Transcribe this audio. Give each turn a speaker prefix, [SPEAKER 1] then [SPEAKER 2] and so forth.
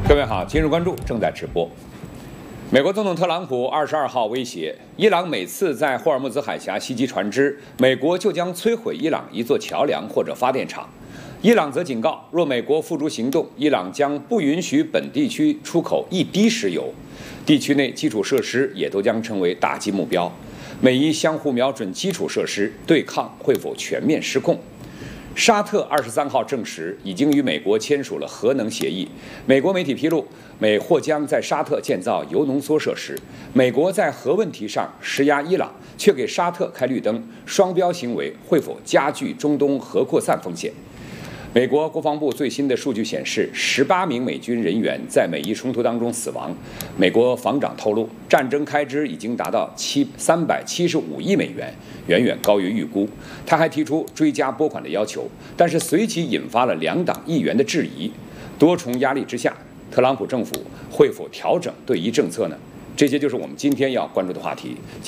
[SPEAKER 1] 各位好，今日关注正在直播。美国总统特朗普22号威胁，伊朗每次在霍尔木兹海峡袭击船只，美国就将摧毁伊朗一座桥梁或者发电厂。伊朗则警告，若美国付诸行动，伊朗将不允许本地区出口一滴石油，地区内基础设施也都将成为打击目标。美伊相互瞄准基础设施，对抗会否全面失控？沙特23号证实，已经与美国签署了核能协议。美国媒体披露，美或将在沙特建造铀浓缩设施。美国在核问题上施压伊朗，却给沙特开绿灯，双标行为会否加剧中东核扩散风险？美国国防部最新的数据显示，18名美军人员在美伊冲突当中死亡。美国防长透露，战争开支已经达到375亿美元，远远高于预估。他还提出追加拨款的要求，但是随即引发了两党议员的质疑。多重压力之下，特朗普政府会否调整对伊政策呢？这些就是我们今天要关注的话题。